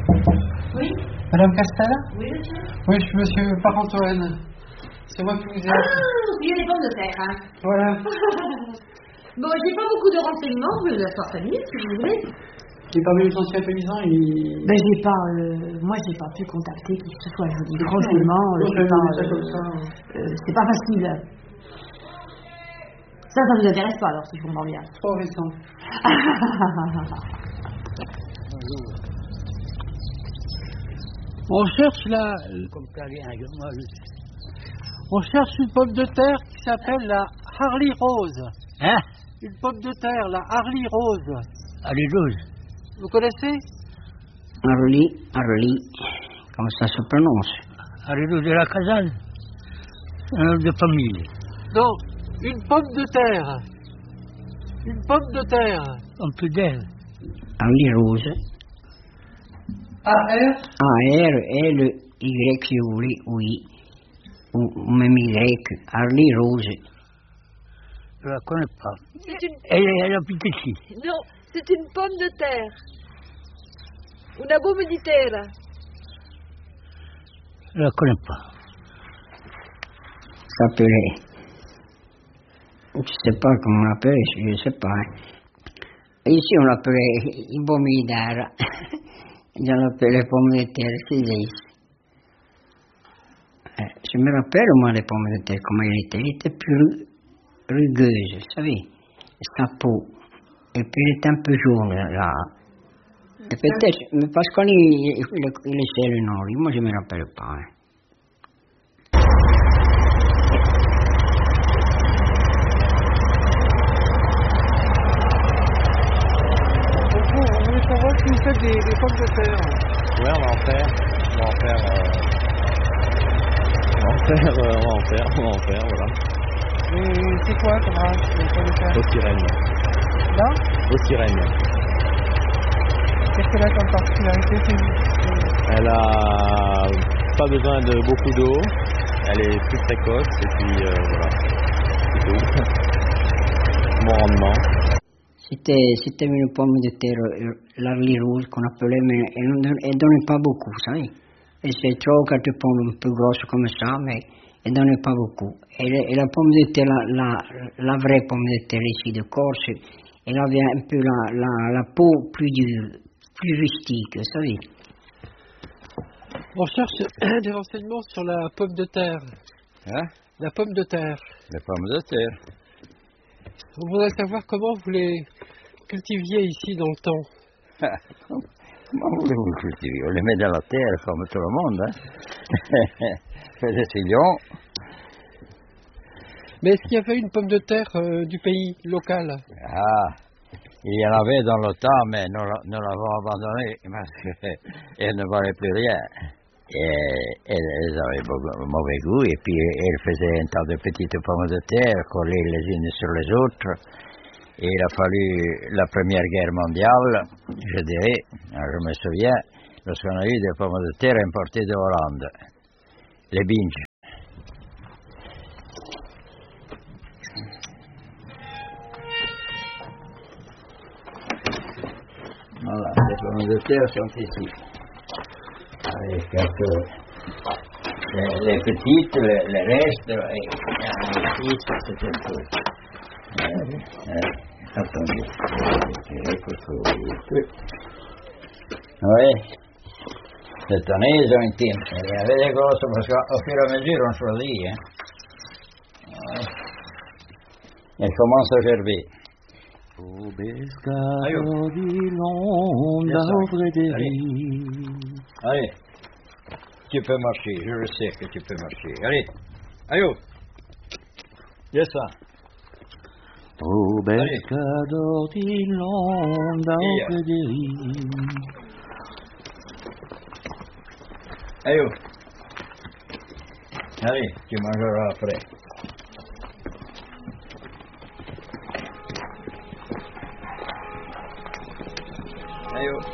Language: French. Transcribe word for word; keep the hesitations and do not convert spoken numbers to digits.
Oui. Madame Castel? Oui, monsieur. Oui, je suis monsieur Parent-Antoine. C'est moi qui vous ai... Ah, il y a des pommes de terre, hein. Voilà. Bon, j'ai pas beaucoup de renseignements, je vais vous faire famille, si vous voulez. Et parmi les anciens paysans, il... Ben, j'ai pas... Euh, moi, j'ai pas pu contacter qui que ce soit, je vous dis franchement, euh, non, c'est pas... ça Euh, comme ça. euh, c'est pas facile. Ça, ça vous intéresse pas, alors, si je comprends bien. Trop récent. On cherche la... On cherche une pomme de terre qui s'appelle la Harley Rose. Hein? Une pomme de terre, la Harley Rose. Harley Rose. Vous connaissez? Harley, Harley. Comment ça se prononce? Harley Rose de la Casale. Un nom de famille. Non, une pomme de terre. Une pomme de terre. Un peu d'elle. Harley Rose. A R? A R, L, Y, si vous voulez, oui. Ou, ou même Y. Harley Rose. Je ne la connais pas. Une... Elle, elle habite ici. Non, c'est une pomme de terre. Una pomme di terra. Je ne la connais pas. Ça s'appelait... Je ne sais pas comment on l'appelait, je ne sais pas. Ici, on l'appelait Ibomidara. On l'appelait pomme de terre, c'est ici. Je me rappelle, moi, les pommes de terre, comment elle était. Elle était plus rugueuse, vous savez, sa peau. Et puis elle était un peu jaune, là. Et peut-être, mais parce qu'on il, il, il laissait le nom, moi je ne me rappelle pas. Hein. Bonjour, on voulait savoir si vous faites des, des pommes de terre. Ouais, on va en faire. On va en faire. Euh... On va en faire, euh, on va en faire, on va en faire, voilà. Et c'est quoi comme race de pommes de terre? Aux sirènes. Là? Aux sirènes. Qu'est-ce qu'elle a comme particularité? Elle a pas besoin de beaucoup d'eau. Elle est plus précoce et puis euh, voilà. C'est tout. Bon rendement. C'était, c'était une pomme de terre, l'Harley Rose qu'on appelait, mais elle ne donnait pas beaucoup, vous savez. Et c'est trop quelques pommes un peu grosses comme ça, mais elle ne donnait pas beaucoup. Et, et la pomme de terre, la, la, la vraie pomme de terre ici de Corse, elle avait un peu la, la, la peau plus dure, plus rustique, vous savez. On cherche des renseignements sur la pomme de terre. Hein? La pomme de terre. La pomme de terre. On voudrait savoir comment vous les cultiviez ici dans le temps. Comment voulez-vous le cultiver? On les met dans la terre comme tout le monde. Hein? Fait des sillons. Mais est-ce qu'il y avait une pomme de terre euh, du pays local? Ah, il y en avait dans le temps, mais nous, nous l'avons abandonné parce qu'elles ne valaient plus rien. Et elles avaient beaucoup, mauvais goût, et puis elles faisaient un tas de petites pommes de terre collées les unes sur les autres. Et il a fallu la Première Guerre mondiale, je dirais, je me souviens, lorsqu'on a eu des pommes de terre importées de Hollande, les binges. Voilà, les pommes de terre sont ici. Avec quelques, les, les petites, les, les restes, et ici, c'est un peu. Attendez, oui, cette année ils ont été, il y avait des grosses parce qu'au fur et à mesure on choisit. Hein. Ouais. Elles commencent à gerber. Allez, tu peux marcher, je le sais que tu peux marcher. Allez, allez, yes ça. Au pescador di l'onda Federico. Allez, allez, tu mangeras après. Allez.